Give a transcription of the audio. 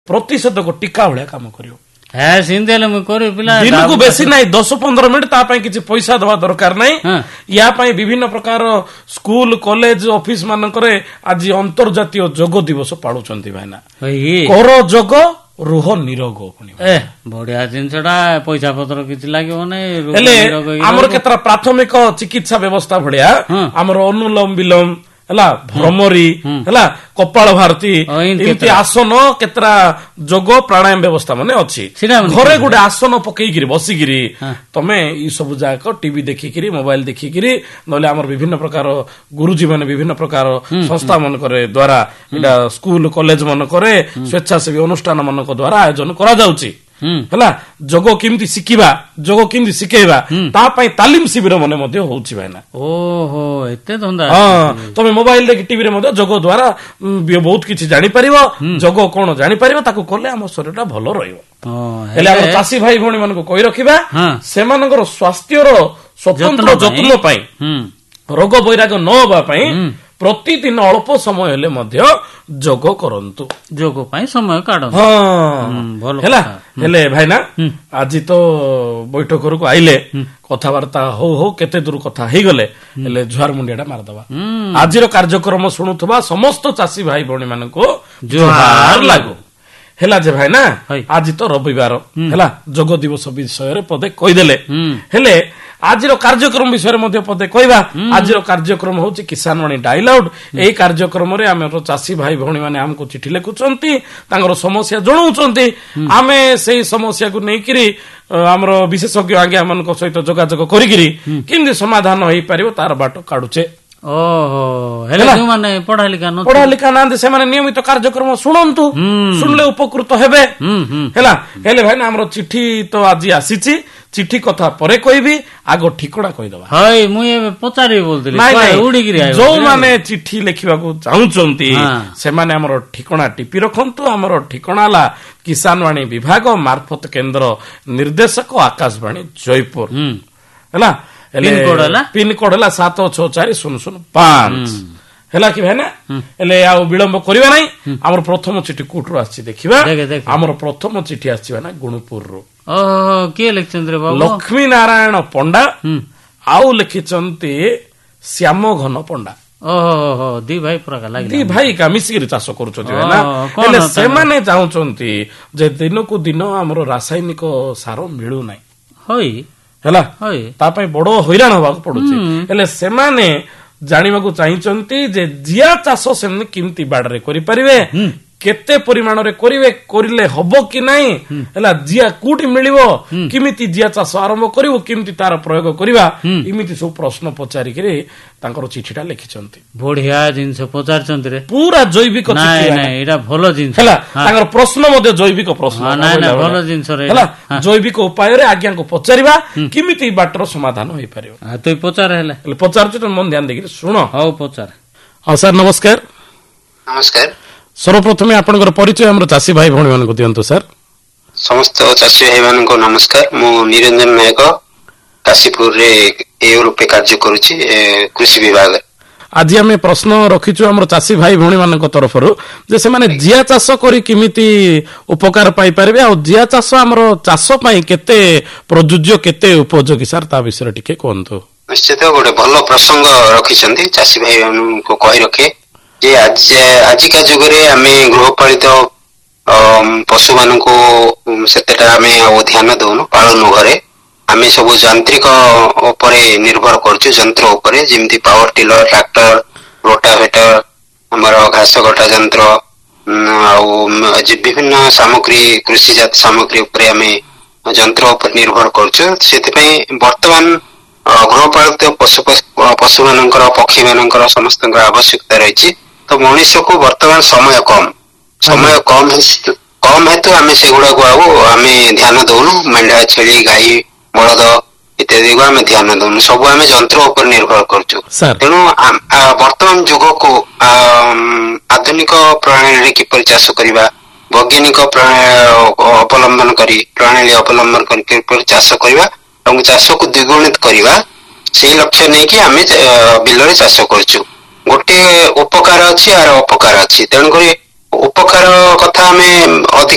ପ୍ରତିଷେଧକ ଟିକା ଭଳିଆ କାମ କରିବ। ଦିନକୁ ବେଶୀ ନାହିଁ 10-15 ମିନିଟ୍ ତା ପାଇଁ କିଛି ପଇସା ଦବା ଦରକାର ନାହିଁ। ୟା ପାଇଁ ବିଭିନ୍ନ ପ୍ରକାର ସ୍କୁଲ କଲେଜ ଅଫିସ ମାନଙ୍କରେ ଆଜି ଅନ୍ତର୍ଜାତୀୟ ଯୋଗ ଦିବସ ପାଳୁଛନ୍ତି ଭାଇନା। କର ଯୋଗ ରୁହ ନିରୋଗ। ବଢିଆ ଜିନିଷଟା, ପଇସା ପତ୍ର କିଛି ଲାଗିବନି। ହେଲେ ଆମର କେତେଟା ପ୍ରାଥମିକ ଚିକିତ୍ସା ବ୍ୟବସ୍ଥା ଭଳିଆ ଆମର ଅନୁଲୋମ ବିଲୋମ ହେଲା, ଭ୍ରମରୀ ହେଲା, କପାଳ ଭାରତୀ, ଏମିତି ଆସନ କେତେଟା ଯୋଗ ପ୍ରାଣାୟାମ ବ୍ୟବସ୍ଥା ମାନେ ଅଛି। ଘରେ ଗୋଟେ ଆସନ ପକେଇକିରି ବସିକିରି ତମେ ଏଇ ସବୁ ଯାକ ଟିଭି ଦେଖିକିରି ମୋବାଇଲ ଦେଖିକିରି ନହେଲେ ଆମର ବିଭିନ୍ନ ପ୍ରକାର ଗୁରୁଜୀ ମାନେ ବିଭିନ୍ନ ପ୍ରକାର ସଂସ୍ଥା ମାନଙ୍କରେ ଦ୍ଵାରା ଏଇଟା ସ୍କୁଲ କଲେଜ ମାନଙ୍କରେ ସ୍ୱେଚ୍ଛାସେବୀ ଅନୁଷ୍ଠାନ ମାନଙ୍କ ଦ୍ଵାରା ଆୟୋଜନ କରାଯାଉଛି ହେଲା। ଯୋଗ କେମିତି ଶିଖିବା, ଯୋଗ କେମିତି ଶିଖେଇବା ତା ପାଇଁ ତାଲିମ ଶିବିର ମାନେ ମଧ୍ୟ ହଉଛି ଭାଇନା। ଓହୋ, ଏତେ ଧନ୍ଦା। ତମେ ମୋବାଇଲ ଦେଖି ଟିଭିରେ ମଧ୍ୟ ଯୋଗ ଦ୍ଵାରା ବହୁତ କିଛି ଜାଣିପାରିବ। ଯୋଗ କଣ ଜାଣିପାରିବ, ତାକୁ କଲେ ଆମ ଶରୀରଟା ଭଲ ରହିବ। ହେଲେ ଆମର ଚାଷୀ ଭାଇ ଭଉଣୀ ମାନଙ୍କୁ କହି ରଖିବା, ସେମାନଙ୍କର ସ୍ୱାସ୍ଥ୍ୟର ସ୍ୱତନ୍ତ୍ର ଯତ୍ନ ପାଇଁ, ରୋଗ ବୈରାଗ ନ ହେବା ପାଇଁ ପ୍ରତିଦିନ ଅଳ୍ପ ସମୟ ହେଲେ ମଧ୍ୟ ଯୋଗ କରନ୍ତୁ, ଯୋଗ ପାଇଁ ସମୟ କାଢନ୍ତୁ। ହେଲା। ହେଲେ ଭାଇନା ଆଜି ତ ବୈଠକକୁ ଆଇଲେ, କଥାବାର୍ତ୍ତା ହଉ ହଉ କେତେ ଦୂର କଥା ହେଇଗଲେ, ହେଲେ ଜୁହାର ମୁଣ୍ଡିଆ ଟା ମାରିଦବା। ଆଜିର କାର୍ଯ୍ୟକ୍ରମ ଶୁଣୁଥିବା ସମସ୍ତ ଚାଷୀ ଭାଇ ଭଉଣୀ ମାନଙ୍କୁ ଜୁହାର ଲାଗୁ। ହେଲା ଯେ ଭାଇନା, ଆଜି ତ ରବିବାର ହେଲା, ଯୋଗ ଦିବସ ବିଷୟରେ ପଦେ କହିଦେଲେ। ହେଲେ ଆଜିର କାର୍ଯ୍ୟକ୍ରମ ବିଷୟରେ ମଧ୍ୟ ପଦେ କହିବା। ଆଜିର କାର୍ଯ୍ୟକ୍ରମ ହଉଛି କିଷାନ ବାଣୀ ଡାଇଲଗ। ଏହି କାର୍ଯ୍ୟକ୍ରମରେ ଆମର ଚାଷୀ ଭାଇ ଭଉଣୀ ମାନେ ଆମକୁ ଚିଠି ଲେଖୁଛନ୍ତି, ତାଙ୍କର ସମସ୍ୟା ଜଣାଉଛନ୍ତି। ଆମେ ସେଇ ସମସ୍ୟାକୁ ନେଇକିରି ଆମର ବିଶେଷଜ୍ଞ ଆଜ୍ଞା ମାନଙ୍କ ସହିତ ଯୋଗାଯୋଗ କରିକିରି କେମିତି ସମାଧାନ ହେଇପାରିବ ତାର ବାଟ କାଢୁଛେ। ଓହୋ, ହେଲେ ଯୋଉମାନେ ପଢା ଲିଖା ନାହାନ୍ତି ସେମାନେ ନିୟମିତ କାର୍ଯ୍ୟକ୍ରମ ଶୁଣନ୍ତୁ, ଶୁଣିଲେ ଉପକୃତ ହେବେ। ହେଲା। ହେଲେ ଭାଇନା ଆମର ଚିଠି ତ ଆଜି ଆସିଛି, ଚିଠି କଥା ପରେ କହିବି, ଆଗ ଠିକଣା କହିଦବା। ମୁଁ ଏବେ ପଚାରିବି ବୋଲୁଥିଲି। ଯୋଉମାନେ ଚିଠି ଲେଖିବାକୁ ଚାହୁଁଛନ୍ତି ସେମାନେ ଆମର ଠିକଣା ଟିପି ରଖନ୍ତୁ। ଆମର ଠିକଣା ହେଲା କିଷାନ ବାଣୀ ବିଭାଗ ମାର୍ଫତ କେନ୍ଦ୍ର ନିର୍ଦ୍ଦେଶକ ଆକାଶବାଣୀ ଜୟପୁର। ହେଲା। ପିନକୋଡ ହେଲା 764005। ହେଲା କି ଭାଇନା। ହେଲେ ଆଉ ବିଳମ୍ବ କରିବା ନାହିଁ। ଆମର ପ୍ରଥମ ଚିଠି କୋଉଠୁ ଆସିଛି ଦେଖିବା। ଆମର ପ୍ରଥମ ଚିଠି ଆସିଛି ଭାଇନା ଗୁଣପୁରରୁ। କିଏ ଲେଖିଛନ୍ତି? ଲକ୍ଷ୍ମୀ ନାରାୟଣ ପଣ୍ଡା ଆଉ ଲେଖିଛନ୍ତି ଶ୍ୟାମ ଘନ ପଣ୍ଡା। ଦି ଭାଇ କା ମିଶିକିରି ଚାଷ କରୁଛନ୍ତି ଭାଇନା। ହେଲେ ସେମାନେ ଚାହୁଁଛନ୍ତି ଯେ ଦିନକୁ ଦିନ ଆମର ରାସାୟନିକ ସାର ମିଳୁନାହିଁ। ହେଲା, ତା ପାଇଁ ବଡ ହଇରାଣ ହବାକୁ ପଡୁଛି। ହେଲେ ସେମାନେ ଜାଣିବାକୁ ଚାହିଁଛନ୍ତି ଯେ ଜିଆ ଚାଷ ସେମାନେ କେମିତି ବାଡରେ କରିପାରିବେ, କେତେ ପରିମାଣରେ କରିବେ, କରିଲେ ହବ କି ନାହିଁ, ହେଲା ଜିଆ କୋଉଠି ମିଳିବ, କେମିତି ଜିଆ ଚାଷ ଆରମ୍ଭ କରିବୁ, କେମିତି ତାର ପ୍ରୟୋଗ କରିବା, ଏମିତି ସବୁ ପ୍ରଶ୍ନ ପଚାରିକିରି ତାଙ୍କର ଚିଠିଟା ଲେଖିଛନ୍ତି। ବଢିଆ ଜିନିଷ ପଚାରିଛନ୍ତି ରେ, ପୁରା ଜୈବିକ। ଏଇଟା ଭଲ ଜିନିଷ ହେଲା। ତାଙ୍କର ପ୍ରଶ୍ନ ମଧ୍ୟ ଜୈବିକ ପ୍ରଶ୍ନ, ଭଲ ଜିନିଷ ହେଲା। ଜୈବିକ ଉପାୟରେ ଆଜ୍ଞାଙ୍କୁ ପଚାରିବା କେମିତି ବାଟର ସମାଧାନ ହେଇପାରିବ। ତୁଇ ପଚାର। ହେଲେ ପଚାରୁଛୁ, ମନ ଧ୍ୟାନ ଦେଇକିରି ଶୁଣ। ହଉ ପଚାର। ହଁ ସାର୍ ନମସ୍କାର। ନମସ୍କାର। ସର୍ବପ୍ରଥମେ ଆପଣଙ୍କର ପରିଚୟ ଆମର ଚାଷୀ ଭାଇ ଭଉଣୀ ମାନଙ୍କୁ ଦିଅନ୍ତୁ ସାର୍। ସମସ୍ତ ଚାଷୀ ଭାଇ ମାନଙ୍କୁ ନମସ୍କାର। ମୁଁ ନିରଞ୍ଜନ ନାୟକ, କାଶୀପୁରରେ ଏ ରୂପେ କାର୍ଯ୍ୟ କରୁଛି କୃଷି ବିଭାଗ। ଆଜି ଆମେ ପ୍ରଶ୍ନ ରଖିଛୁ ଆମର ଚାଷୀ ଭାଇ ଭଉଣୀ ମାନଙ୍କ ତରଫରୁ ଯେ ସେମାନେ ଜିଆ ଚାଷ କରି କେମିତି ଉପକାର ପାଇପାରିବେ, ଆଉ ଜିଆ ଚାଷ ଆମର ଚାଷ ପାଇଁ କେତେ ପ୍ରଯୁଜ୍ୟ, କେତେ ଉପଯୋଗୀ ସାର୍, ତା ବିଷୟରେ ଟିକେ କୁହନ୍ତୁ। ନିଶ୍ଚିତ ଗୋଟେ ଭଲ ପ୍ରସଙ୍ଗ ରଖିଛନ୍ତି। ଚାଷୀ ଭାଇ ମାନଙ୍କୁ କହି ରଖେ ଯେ ଆଜିକା ଯୁଗରେ ଆମେ ଗୃହପାଳିତ ପଶୁ ମାନଙ୍କୁ ସେତେଟା ଆମେ ଆଉ ଧ୍ୟାନ ଦଉନୁ, ପାଳୁନୁ ଘରେ। ଆମେ ସବୁ ଯାନ୍ତ୍ରିକ ଉପରେ ନିର୍ଭର କରୁଛୁ, ଯନ୍ତ୍ର ଉପରେ, ଯେମିତି ପାୱାର ଟିଲର, ଟ୍ରାକ୍ଟର, ରୋଟାଭେଟର, ଆମର ଘାସ କଟା ଯନ୍ତ୍ର, ଆଉ ବିଭିନ୍ନ ସାମଗ୍ରୀ, କୃଷିଜାତ ସାମଗ୍ରୀ ଉପରେ ଆମେ ଯନ୍ତ୍ର ଉପରେ ନିର୍ଭର କରୁଛୁ। ସେଥିପାଇଁ ବର୍ତ୍ତମାନ ଗୃହପାଳିତ ପଶୁ ମାନଙ୍କର, ପକ୍ଷୀ ମାନଙ୍କର ସମସ୍ତଙ୍କର ଆବଶ୍ୟକତା ରହିଛି। ତ ମଣିଷକୁ ବର୍ତ୍ତମାନ ସମୟ କମ ହେତୁ ଆମେ ସେଗୁଡାକୁ ଆଉ ଆମେ ଧ୍ୟାନ ଦଉନୁ। ମେଣ୍ଢା, ଛେଳି, ଗାଈ, ବଳଦ ଇତ୍ୟାଦିକୁ ଆମେ ଧ୍ୟାନ ଦଉନୁ, ସବୁ ଆମେ ଯନ୍ତ୍ର ଉପରେ ନିର୍ଭର କରୁଛୁ। ତେଣୁ ବର୍ତ୍ତମାନ ଯୁଗକୁ ଆଧୁନିକ ପ୍ରଣାଳୀରେ କିପରି ଚାଷ କରିବା, ବୈଜ୍ଞାନିକ ଅବଲମ୍ବନ କରି କିପରି ଚାଷ କରିବା ଏବଂ ଚାଷକୁ ଦ୍ୱିଗୁଣିତ କରିବା, ସେଇ ଲକ୍ଷ୍ୟ ନେଇକି ଆମେ ବିଲରେ ଚାଷ କରୁଛୁ। ଗୋଟେ ଉପକାର ଅଛି, ଆର ଅପକାର ଅଛି। ତେଣୁକରି ଉପକାର କଥା ଆମେ ଅଧିକ